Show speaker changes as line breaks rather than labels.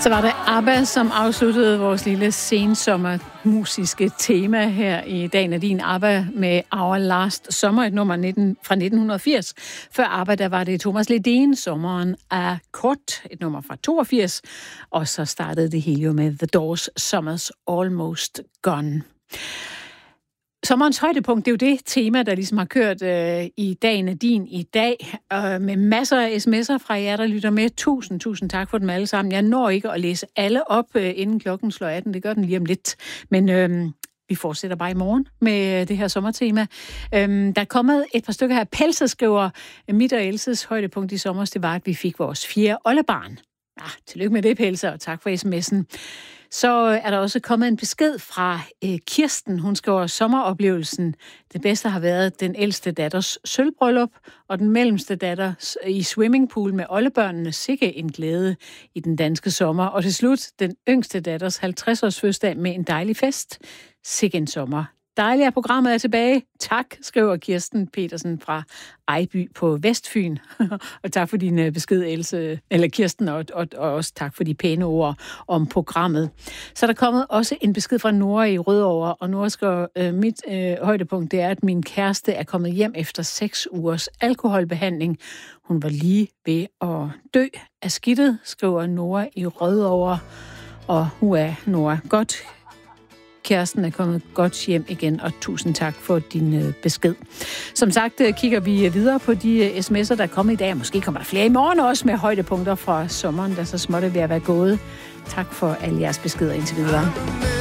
Så var det ABBA, som afsluttede vores lille sensommermusiske tema her i Dagen af din. ABBA med Our Last Summer, et nummer fra 1980. Før ABBA, der var det Thomas Ledin, Sommeren er kort, et nummer fra 82. Og så startede det hele jo med The Doors, Summer's Almost Gone. Sommerens højdepunkt, det er jo det tema, der ligesom har kørt i Dagen af din i dag, med masser af sms'er fra jer, der lytter med. Tusind tak for dem alle sammen. Jeg når ikke at læse alle op, inden klokken slår 18. Det gør den lige om lidt. Men vi fortsætter bare i morgen med det her sommertema. Der er kommet et par stykker her. Pelse skriver, mit og Elses højdepunkt i sommer, det var, at vi fik vores 4. oldebarn. Tillykke med det, Pelse, og tak for sms'en. Så er der også kommet en besked fra Kirsten. Hun skriver, sommeroplevelsen. Det bedste har været den ældste datters sølvbryllup, og den mellemste datter i swimmingpool med oldebørnene. Sikke en glæde i den danske sommer. Og til slut, den yngste datters 50-års fødselsdag med en dejlig fest. Sikke en sommer. Dejligt, at programmet er tilbage. Tak, skriver Kirsten Petersen fra Ejby på Vestfyn. Og tak for din besked, Else, eller Kirsten, og også tak for de pæne ord om programmet. Så er der kommet også en besked fra Nora i Rødovre, og Nora skriver, mit højdepunkt det er, at min kæreste er kommet hjem efter 6 ugers alkoholbehandling. Hun var lige ved at dø af skidtet, skriver Nora i Rødovre. Og Nora, godt. Kæresten er kommet godt hjem igen, og tusind tak for din besked. Som sagt kigger vi videre på de sms'er, der er kommet i dag. Måske kommer der flere i morgen også med højdepunkter fra sommeren, der så småt er ved at være gået. Tak for alle jeres beskeder indtil videre.